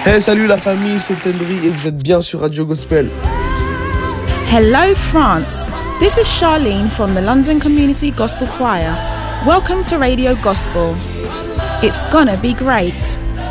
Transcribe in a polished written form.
Hey, salut la famille, c'est Tendry et vous êtes bien sur Radio Gospel. Hello France, this is Charlene from the London Community Gospel Choir. Welcome to Radio Gospel. It's gonna be great.